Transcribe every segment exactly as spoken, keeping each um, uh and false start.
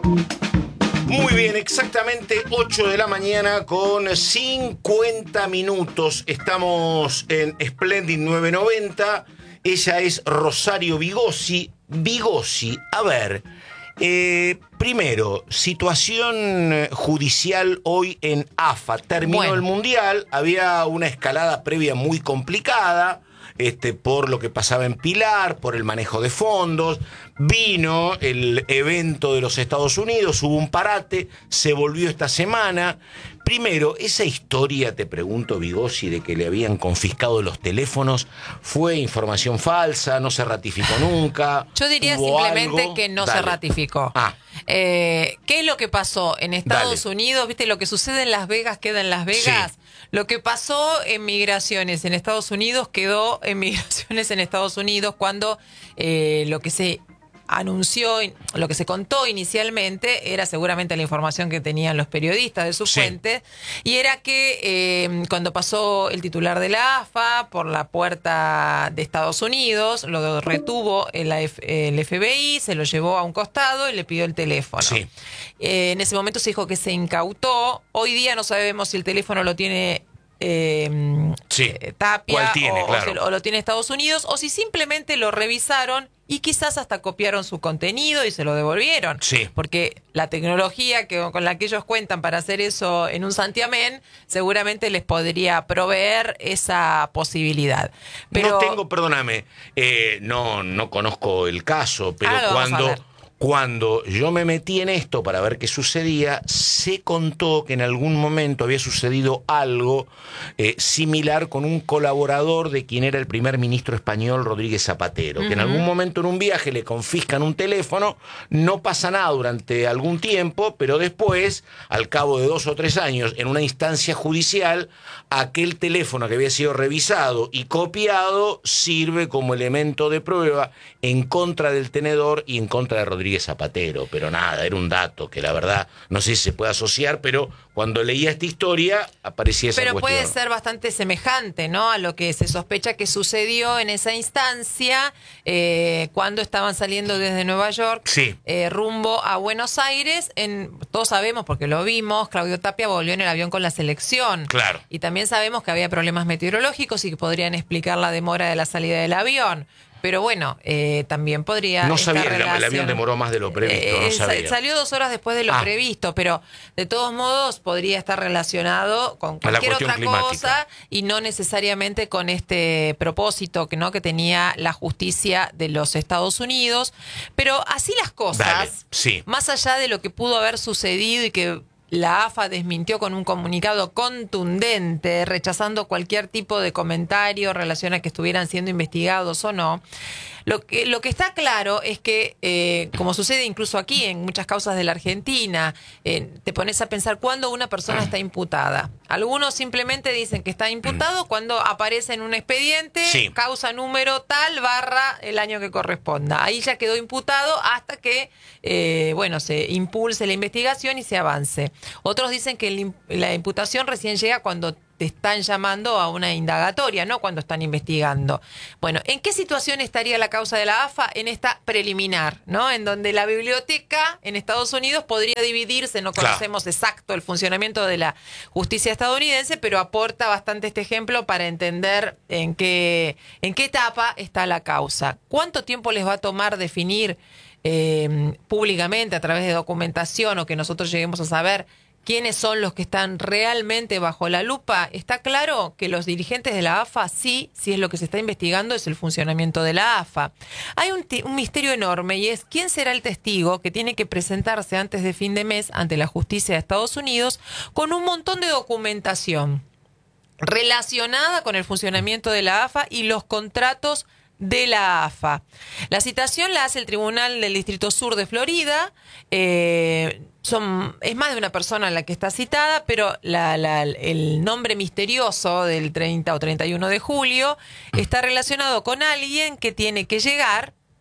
Muy bien, exactamente ocho de la mañana con cincuenta minutos. Estamos en Splendid nueve noventa. Ella es Rosario Vigossi. Vigossi, a ver, eh, primero, situación judicial hoy en A F A. Terminó Bueno. el Mundial, había una escalada previa muy complicada. Este, por lo que pasaba en Pilar, por el manejo de fondos, vino el evento de los Estados Unidos, hubo un parate, se volvió esta semana. Primero, esa historia, te pregunto, Vigossi, de que le habían confiscado los teléfonos, ¿fue información falsa? ¿No se ratificó nunca? Yo diría ¿Hubo simplemente algo? que no Dale. se ratificó. Ah. Eh, ¿Qué es lo que pasó en Estados Dale. Unidos? ¿Viste? Lo que sucede en Las Vegas queda en Las Vegas. Sí. Lo que pasó en migraciones en Estados Unidos quedó en migraciones en Estados Unidos cuando eh, lo que se anunció, lo que se contó inicialmente era seguramente la información que tenían los periodistas de sus Sí. fuentes, y era que eh, cuando pasó el titular de la A F A por la puerta de Estados Unidos, lo retuvo el, el F B I, se lo llevó a un costado y le pidió el teléfono. Sí. Eh, en ese momento se dijo que se incautó. Hoy día no sabemos si el teléfono lo tiene eh, Sí. eh, Tapia ¿Cuál tiene? o, Claro. o, se- o lo tiene Estados Unidos, o si simplemente lo revisaron y quizás hasta copiaron su contenido y se lo devolvieron. Sí. Porque la tecnología que, con la que ellos cuentan para hacer eso en un santiamén seguramente les podría proveer esa posibilidad. Pero No tengo, perdóname, eh, no, no conozco el caso, pero Ah, lo vamos a cuando, ver. cuando yo me metí en esto para ver qué sucedía, se contó que en algún momento había sucedido algo eh, similar con un colaborador de quien era el primer ministro español, Rodríguez Zapatero, que en algún momento en un viaje le confiscan un teléfono, no pasa nada durante algún tiempo, pero después, al cabo de dos o tres años, en una instancia judicial, aquel teléfono que había sido revisado y copiado sirve como elemento de prueba en contra del tenedor y en contra de Rodríguez Zapatero. Pero nada, era un dato que la verdad no sé si se puede asociar, pero cuando leía esta historia aparecía esa Pero cuestión. puede ser bastante semejante, ¿no?, a lo que se sospecha que sucedió en esa instancia eh, cuando estaban saliendo desde Nueva York Sí. eh, rumbo a Buenos Aires. En, todos sabemos, porque lo vimos, Claudio Tapia volvió en el avión con la selección. Claro. Y también sabemos que había problemas meteorológicos y que podrían explicar la demora de la salida del avión. Pero bueno, eh, también podría No estar sabía que el avión relacion- demoró más de lo previsto, no Eh, sa- sabía. Salió dos horas después de lo Ah. previsto, pero de todos modos podría estar relacionado con A la cualquier cuestión otra climática. cosa y no necesariamente con este propósito que no que tenía la justicia de los Estados Unidos. Pero así las cosas, Dale, sí. más allá de lo que pudo haber sucedido y que la A F A desmintió con un comunicado contundente, rechazando cualquier tipo de comentario en relación a que estuvieran siendo investigados o no. Lo que, lo que está claro es que, eh, como sucede incluso aquí en muchas causas de la Argentina, eh, te pones a pensar cuándo una persona está imputada. Algunos simplemente dicen que está imputado cuando aparece en un expediente, Sí. causa número tal, barra el año que corresponda. Ahí ya quedó imputado hasta que, eh, bueno, se impulse la investigación y se avance. Otros dicen que el im- la imputación recién llega cuando te están llamando a una indagatoria, no cuando están investigando. Bueno, ¿en qué situación estaría la causa de la A F A? En esta preliminar, ¿no? En donde la biblioteca en Estados Unidos podría dividirse, no Claro. conocemos exacto el funcionamiento de la justicia estadounidense, pero aporta bastante este ejemplo para entender en qué, en qué etapa está la causa. ¿Cuánto tiempo les va a tomar definir eh, públicamente a través de documentación o que nosotros lleguemos a saber quiénes son los que están realmente bajo la lupa? Está claro que los dirigentes de la A F A sí, sí es lo que se está investigando, es el funcionamiento de la A F A. Hay un, ti- un misterio enorme y es quién será el testigo que tiene que presentarse antes de fin de mes ante la justicia de Estados Unidos con un montón de documentación relacionada con el funcionamiento de la A F A y los contratos de la A F A. La citación la hace el Tribunal del Distrito Sur de Florida. Eh, son, es más de una persona la que está citada, pero la, la, el nombre misterioso del treinta o treinta y uno de julio está relacionado con alguien que tiene que llegar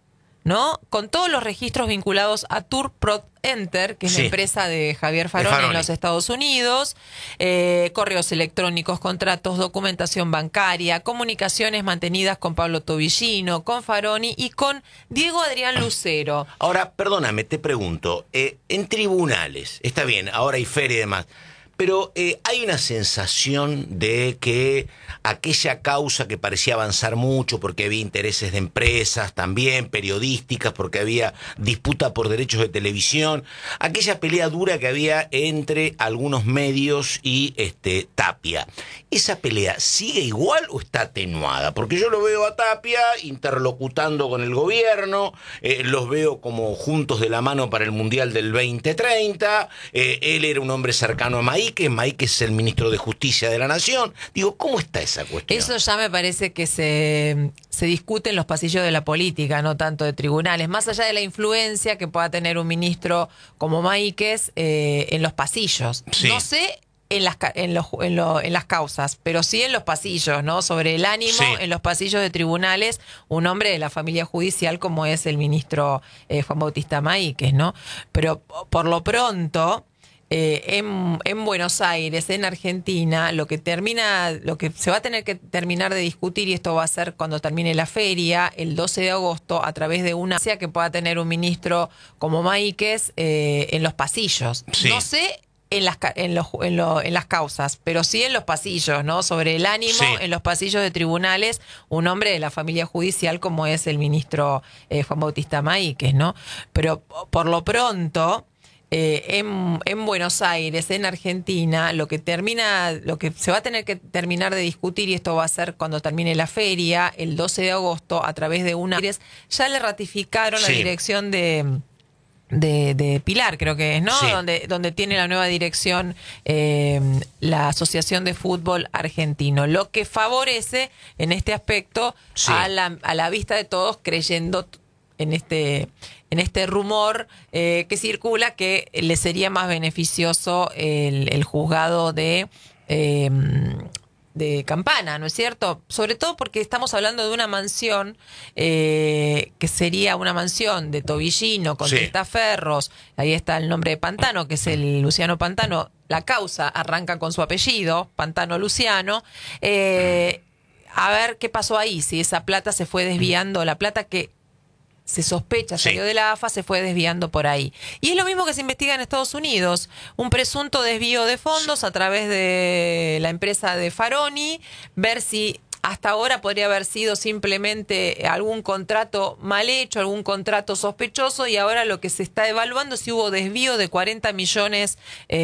¿no? Con todos los registros vinculados a Turprod Enter, que es sí. la empresa de Javier Faroni, de Faroni. en los Estados Unidos, eh, correos electrónicos, contratos, documentación bancaria, comunicaciones mantenidas con Pablo Tobillino, con Faroni y con Diego Adrián Lucero. Ahora, perdóname, te pregunto, eh, en tribunales, está bien, ahora hay feria y demás, pero eh, hay una sensación de que aquella causa que parecía avanzar mucho porque había intereses de empresas también, periodísticas, porque había disputa por derechos de televisión, aquella pelea dura que había entre algunos medios y este Tapia, ¿esa pelea sigue igual o está atenuada? Porque yo lo veo a Tapia interlocutando con el gobierno, eh, los veo como juntos de la mano para el Mundial del veinte treinta, eh, él era un hombre cercano a Maíz, que Maíz es el ministro de Justicia de la Nación. Digo, ¿cómo está esa cuestión? Eso ya me parece que se, se discute en los pasillos de la política, no tanto de tribunales. Más allá de la influencia que pueda tener un ministro como Maíquez eh, en los pasillos. Sí. No sé en las, en, los, en, lo, en las causas, pero sí en los pasillos, ¿no? Sobre el ánimo sí. en los pasillos de tribunales, un hombre de la familia judicial como es el ministro eh, Juan Bautista Maíquez, ¿no? Pero por lo pronto... Eh, en, en Buenos Aires, en Argentina, lo que termina, lo que se va a tener que terminar de discutir, y esto va a ser cuando termine la feria, el doce de agosto, a través de una que pueda tener un ministro como Maíquez eh, en los pasillos. Sí. No sé en las, en, los, en, lo, en las causas, pero sí en los pasillos, ¿no? Sobre el ánimo sí. en los pasillos de tribunales, un hombre de la familia judicial como es el ministro eh, Juan Bautista Maíquez, ¿no? Pero por lo pronto... Eh, en, en Buenos Aires, en Argentina, lo que termina, lo que se va a tener que terminar de discutir, y esto va a ser cuando termine la feria, el doce de agosto, a través de una... Ya le ratificaron sí. la dirección de... De, de Pilar, creo que es, ¿no? Sí. Donde, donde tiene la nueva dirección eh, la Asociación de Fútbol Argentino, lo que favorece en este aspecto sí. a, la, a la vista de todos, creyendo en este... en este rumor eh, que circula que le sería más beneficioso el, el juzgado de, eh, de Campana, ¿no es cierto? Sobre todo porque estamos hablando de una mansión eh, que sería una mansión de Tobillino con sí. testaferros, ahí está el nombre de Pantano, que es el Luciano Pantano, la causa arranca con su apellido, Pantano Luciano, eh, a ver qué pasó ahí, si esa plata se fue desviando, la plata que se sospecha, sí. salió de la A F A, se fue desviando por ahí. Y es lo mismo que se investiga en Estados Unidos, un presunto desvío de fondos a través de la empresa de Faroni, ver si hasta ahora podría haber sido simplemente algún contrato mal hecho, algún contrato sospechoso, y ahora lo que se está evaluando es si hubo desvío de cuarenta millones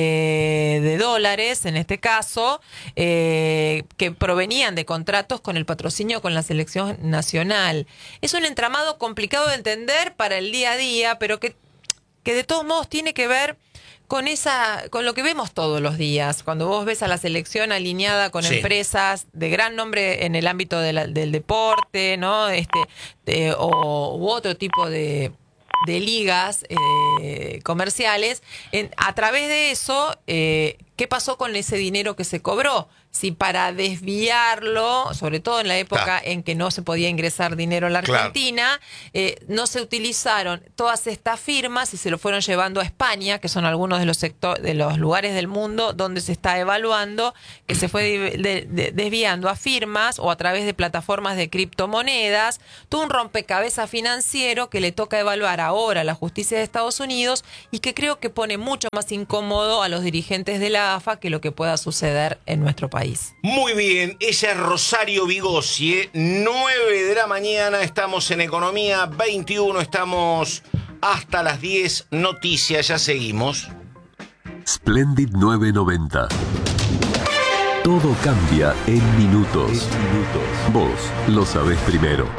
eh, de dólares, en este caso, eh, que provenían de contratos con el patrocinio con la selección nacional. Es un entramado complicado de entender para el día a día, pero que, que de todos modos tiene que ver con esa, con lo que vemos todos los días, cuando vos ves a la selección alineada con sí. empresas de gran nombre en el ámbito de la, del deporte, ¿no? Este, de, o u otro tipo de, de ligas eh, comerciales, en, a través de eso, eh, ¿qué pasó con ese dinero que se cobró? Si para desviarlo, sobre todo en la época claro. en que no se podía ingresar dinero a la Argentina, claro. eh, no se utilizaron todas estas firmas y se lo fueron llevando a España, que son algunos de los sectores, de los lugares del mundo donde se está evaluando que se fue de, de, de, desviando a firmas o a través de plataformas de criptomonedas, todo un rompecabezas financiero que le toca evaluar ahora a la justicia de Estados Unidos y que creo que pone mucho más incómodo a los dirigentes de la A F A que lo que pueda suceder en nuestro país. Muy bien, ella es Rosario Vigossi, ¿eh? nueve de la mañana, estamos en Economía veintiuno, estamos hasta las diez, noticias, ya seguimos. Splendid nueve noventa. Todo cambia en minutos. En minutos. Vos lo sabés primero.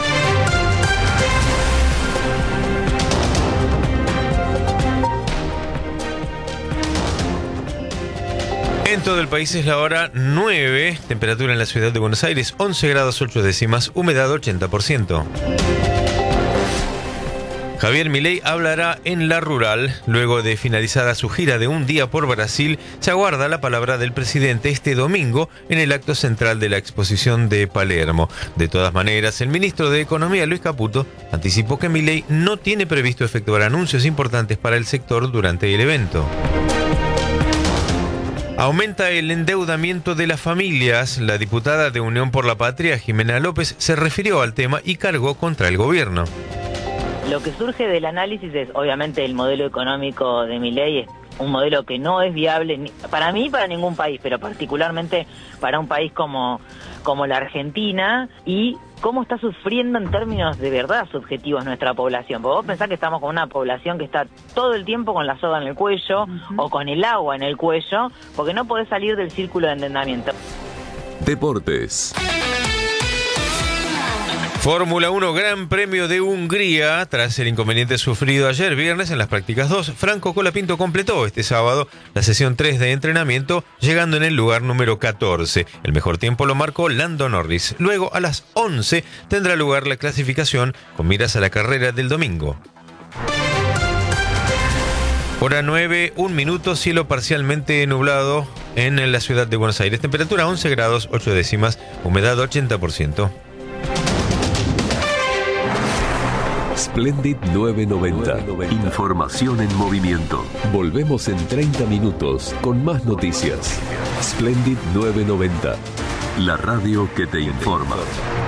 En todo el país es la hora nueve, temperatura en la ciudad de Buenos Aires, once grados ocho décimas, humedad ochenta por ciento. Javier Milei hablará en La Rural. Luego de finalizada su gira de un día por Brasil, se aguarda la palabra del presidente este domingo en el acto central de la exposición de Palermo. De todas maneras, el ministro de Economía, Luis Caputo, anticipó que Milei no tiene previsto efectuar anuncios importantes para el sector durante el evento. Aumenta el endeudamiento de las familias. La diputada de Unión por la Patria, Jimena López, se refirió al tema y cargó contra el gobierno. Lo que surge del análisis es, obviamente, el modelo económico de Milei es un modelo que no es viable ni, para mí, para ningún país, pero particularmente para un país como, como la Argentina, y cómo está sufriendo en términos de verdad subjetivos nuestra población. Porque vos pensás que estamos con una población que está todo el tiempo con la soga en el cuello, uh-huh, o con el agua en el cuello, porque no podés salir del círculo de endeudamiento. Deportes. Fórmula uno Gran Premio de Hungría. Tras el inconveniente sufrido ayer viernes en las prácticas dos, Franco Colapinto completó este sábado la sesión tres de entrenamiento, llegando en el lugar número catorce. El mejor tiempo lo marcó Lando Norris. Luego, a las once, tendrá lugar la clasificación con miras a la carrera del domingo. Hora nueve, un minuto, cielo parcialmente nublado en la ciudad de Buenos Aires. Temperatura once grados, ocho décimas, humedad ochenta por ciento. Splendid novecientos noventa. Información en movimiento. Volvemos en treinta minutos con más noticias. Splendid novecientos noventa. La radio que te informa.